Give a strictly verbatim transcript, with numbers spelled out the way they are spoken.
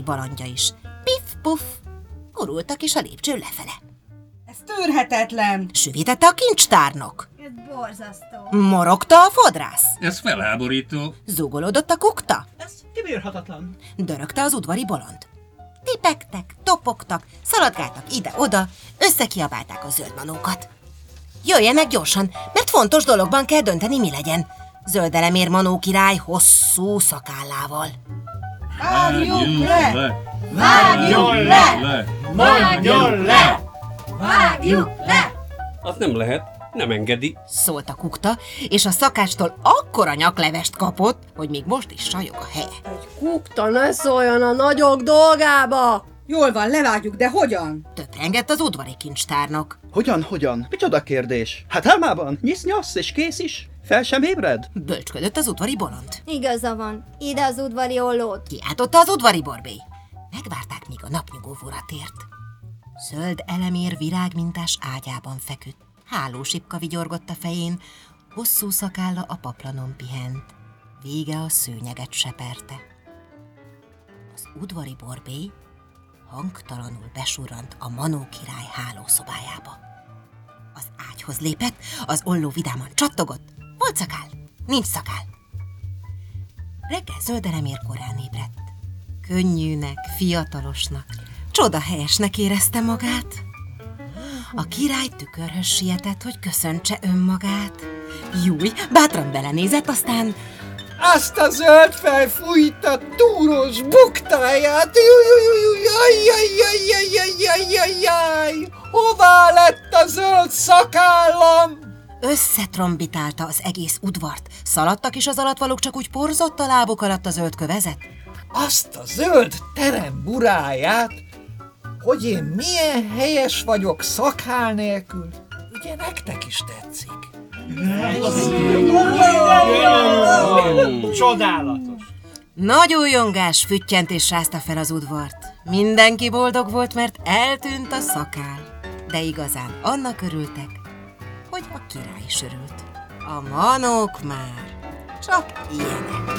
udvari balandja is. Piff-puff, gurultak is a lépcsőn lefele. Ez tűrhetetlen! Süvítette a kincstárnok. Ez borzasztó. Morogta a fodrász. Ez felháborító. Zúgolódott a kukta. Ez kibírhatatlan! Dörögte az udvari bolond. Tipegtek, topogtak, szaladgáltak ide-oda, összekiabálták a zöld manókat. Jöjjenek gyorsan, mert fontos dologban kell dönteni, mi legyen. Zöldelemér manó király hosszú szakállával. Vágjuk le! Vágjuk le! Vágjuk le! Vágjuk le! Az nem lehet, nem engedi. Szólt a kukta, és a szakácstól akkora nyaklevest kapott, hogy még most is sajog a helye. Kukta, ne szóljon a nagyok dolgába! Jól van, levágjuk, de hogyan? Töprengett az udvari kincstárnok. Hogyan, hogyan? Micsoda kérdés? Hát álmában nyisz-nyasz és kész is. Fel sem ébred? Bölcsködött az udvari bolond. Igaza van. Ide az udvari ollót. Kiáltotta az udvari borbély. Megvárták, míg a napnyugovóra tért. Zöld elemér virágmintás ágyában feküdt. Hálósipka vigyorgott a fején, hosszú szakálla a paplanon pihent. Vége a szőnyeget seperte. Az udvari borbély hangtalanul besurrant a manó király hálószobájába. Az ágyhoz lépett, az olló vidáman csattogott. Volt szakál, nincs szakál. Reggel zöld elemér korán ébredt. Könnyűnek, fiatalosnak, csodahelyesnek érezte magát. A király tükörhöz sietett, hogy köszöntse önmagát. Júj, bátran belenézett, aztán... Azt a zöld fej fújta túros buktáját! Jajjajjajjajjajjajjajjaj! Hová lett a zöld szakállam? Összetrombitálta az egész udvart. Szaladtak is az alatvalók, csak úgy porzott a lábuk alatt a zöld kövezet. Azt a zöld terem buráját, hogy én milyen helyes vagyok szakál nélkül. Ugye nektek is tetszik? Csodálatos! Nagy újongás füttyent és rázta fel az udvart. Mindenki boldog volt, mert eltűnt a szakál. De igazán annak örültek, hogy a király is örült. A manók már csak ilyenek.